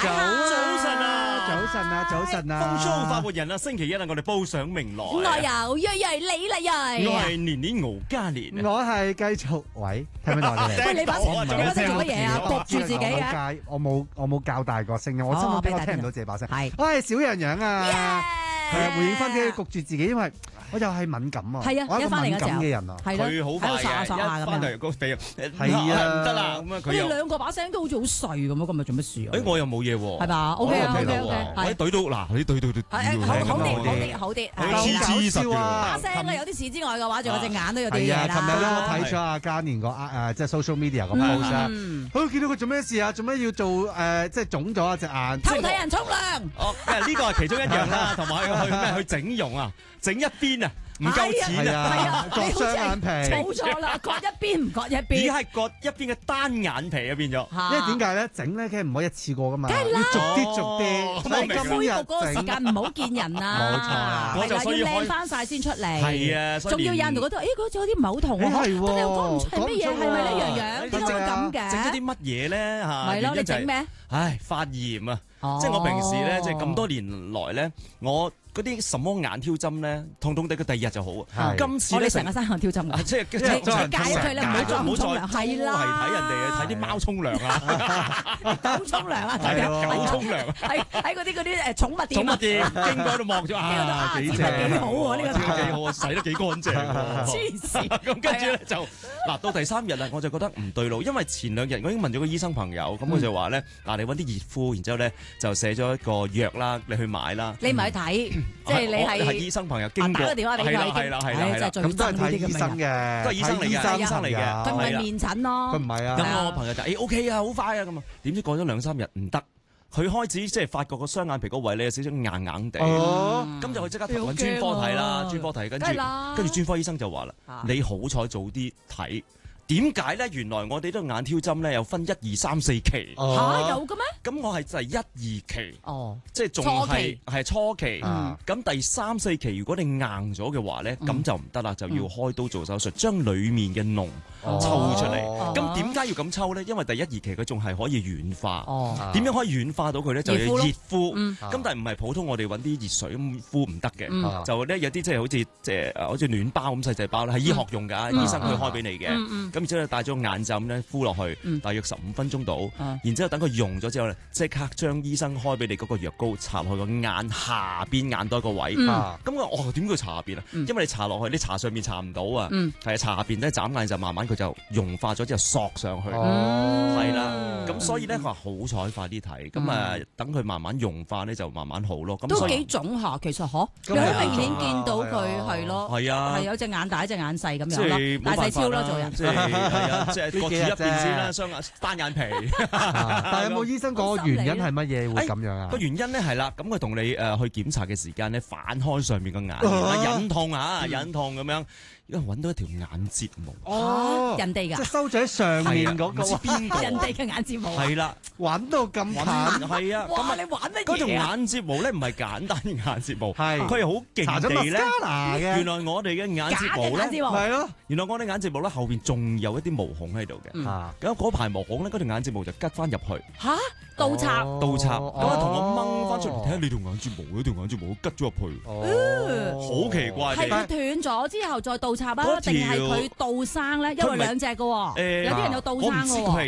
早晨啊！風騷發活人啊，星期一啊，我哋報上名來。 我有瑞瑞李麗瑞， 我係年年敖嘉年， 我係繼續喂，聽唔聽到我哋？ 喂，你把聲做乜嘢啊？焗住自己啊！ 我冇較大個聲音，我真係我聽唔到自己把聲。 係， 我係小羊羊啊！係回應翻啲焗住自己，因為我又係敏感啊！ 係啊，一翻嚟嘅時候嘅人啊， 佢好快嘅，一翻嚟個鼻係啊， 唔得啦咁啊！佢哋兩個把聲都好似好細咁啊！今日做乜事啊？ 誒，我又冇嘢喎， 係嘛？OK 啊，OK， 喺隊到嗱，你隊到好啲， 好黐實把聲咧有啲事之外嘅話，仲有隻眼都有啲嘢啦。 係啊，琴日咧我睇咗阿嘉年個即係 social media 個 post 啊，佢見到佢做咩事啊？做咩要做即係腫咗隻眼？ 偷睇人沖涼。 哦，呢個係其中一樣啦，同埋去整容啊，整一邊啊。唔夠錢啊！割雙眼皮， 冇錯啦，割一邊唔割一邊， 而係割一邊嘅單眼皮啊變咗。 因為點解咧？整咧，佢唔可以一次過噶嘛， 要逐啲。 咁恢復嗰個時間唔好見人啊！ 冇錯啊， 係啦，要靚翻曬先出嚟。 係啊， 仲要有人覺得，誒嗰隻有啲唔係好同喎，咁你又講唔出係乜嘢？係咪呢樣樣？點解會咁嘅？ 整咗啲乜嘢咧嚇？ 係咯，你整咩？ 唉，發炎啊！即係我平時咧，即係咁多年來咧，我嗰啲什麼眼挑針咧，痛痛地嘅第二日就好啊。今次咧成日生眼挑針㗎， 即係戒咗佢啦，唔好再係啦， 係睇人哋睇啲貓沖涼啊， 狗沖涼啊， 狗沖涼啊， 喺嗰啲寵物店經過喺度望咗啊，幾正幾好喎呢個， 幾好啊，洗得幾乾淨喎， 黐線。 咁跟住咧就嗱到第3日啦，我就覺得唔對路，因為前2日我已經問咗個醫生朋友，咁佢就話咧嗱，你揾啲熱敷，然之後咧就寫咗一個藥啦，你去買啦。 你唔係去睇，即係你係醫生朋友經過， 打個電話俾佢， 係啦， 咁都係睇醫生嘅， 都係醫生嚟嘅， 佢唔係面診咯， 佢唔係啊。 咁我朋友就OK 啊，好快啊咁啊，點知過咗2-3日唔得，佢開始即係發覺個雙眼皮嗰位咧有少少硬硬地，咁就去即刻揾專科睇啦，專科睇跟住專科醫生就話啦，你好彩早啲睇。點解咧？原來我哋呢個眼挑針咧有分1、2、3、4期。 有嘅咩？ 咁我係就係1、2期。即係仲係初期。咁第3、4期如果你硬咗嘅話咧，咁就唔得啦，就要開刀做手術，將裡面嘅膿抽出嚟。咁點解要咁抽咧？因為第1、2期佢仲係可以軟化。點樣可以軟化到佢咧？就要熱敷。咁但係唔係普通我哋揾啲熱水咁敷唔得嘅。就咧有啲即係好似暖包咁細包咧，係醫學用㗎，醫生佢開俾你嘅。咁然之後帶咗眼罩咁咧敷落去，大約15分鐘到。然之後等佢溶咗之後咧，即刻將醫生開俾你嗰個藥膏搽落去個眼下邊眼袋個位。咁我點叫搽下邊啊？因為你搽落去，你搽上面搽唔到啊。係搽下邊咧，眨眼就慢慢佢就溶化咗之後索上去。係啦，咁所以咧佢話好彩快啲睇，咁等佢慢慢溶化咧就慢慢好咯。 都幾腫下，其實好明顯見到佢係咯。 係啊， 係有隻眼大一隻眼細咁樣咯，大細超咯做人。 係啊，即係各自一邊先啦，雙眼單眼皮。 但係有冇醫生講個原因係乜嘢會咁樣啊？ 個原因咧係啦，咁佢同你去檢查嘅時間咧反開上面個眼，忍痛咁樣，因為揾到一條眼睫毛。 人哋㗎， 即係收咗喺上面嗰個， 唔知邊個？ 人哋嘅眼睫毛。 係啦， 揾到咁近。 係啊， 哇！你玩乜嘢？ 嗰條眼睫毛咧唔係簡單嘅眼睫毛， 係佢係好勁地咧。原來我哋嘅眼睫毛咧， 係咯， 原來我哋眼睫毛咧後邊仲有一啲毛孔喺度嘅。咁嗰排毛孔咧，嗰條眼睫毛就吉翻入去。 嚇！倒插， 咁啊同我掹翻出嚟睇下你條眼睫毛，條眼睫毛吉咗入去，好奇怪。 係佢斷咗之後再倒插啊，定係佢倒生咧？因為兩隻嘅喎，有啲人有倒生嘅喎。